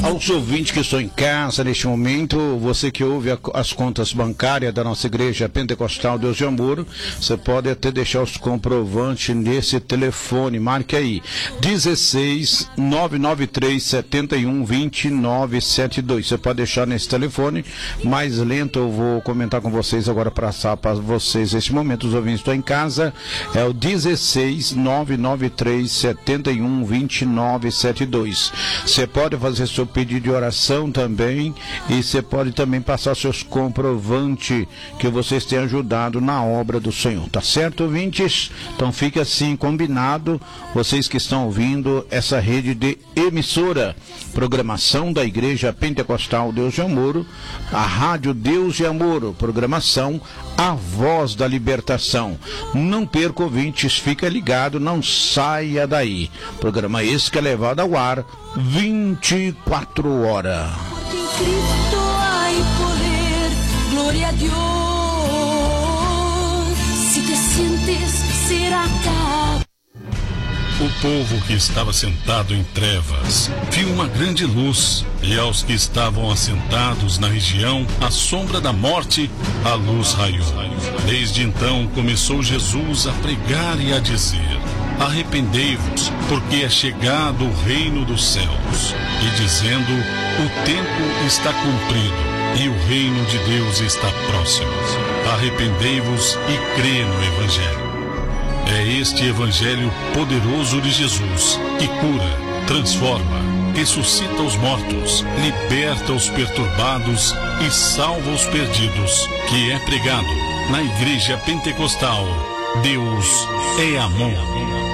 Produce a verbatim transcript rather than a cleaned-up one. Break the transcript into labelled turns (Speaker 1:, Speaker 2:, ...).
Speaker 1: Aos ouvintes que estão em casa neste momento, você que ouve a, as contas bancárias da nossa igreja pentecostal Deus de Amor, você pode até deixar os comprovantes nesse telefone, marque aí, dezesseis, nove nove três, sete um, dois nove sete dois, você pode deixar nesse telefone, mais lento eu vou comentar com vocês agora, para passar para vocês neste momento, os ouvintes estão em casa, é o dezesseis, nove nove três, sete um, dois nove sete dois, você pode fazer seu pedido de oração também, e você pode também passar seus comprovantes que vocês têm ajudado na obra do Senhor, tá certo, ouvintes? Então fica assim combinado, vocês que estão ouvindo essa rede de emissora, programação da Igreja Pentecostal Deus de Amor, a Rádio Deus de Amor, programação A Voz da Libertação. Não perca, ouvintes, fica ligado, não saia daí. Programa esse que é levado ao ar vinte e quatro horas.
Speaker 2: Porque em Cristo hay poder, gloria a Dios. Si te sientes ser acá.
Speaker 3: O povo que estava sentado em trevas viu uma grande luz, e aos que estavam assentados na região à sombra da morte, a luz raiou. Desde então começou Jesus a pregar e a dizer: arrependei-vos, porque é chegado o reino dos céus. E dizendo: o tempo está cumprido e o reino de Deus está próximo. Arrependei-vos e crê no Evangelho. É este Evangelho poderoso de Jesus que cura, transforma, ressuscita os mortos, liberta os perturbados e salva os perdidos, que é pregado na Igreja Pentecostal Deus é Amor.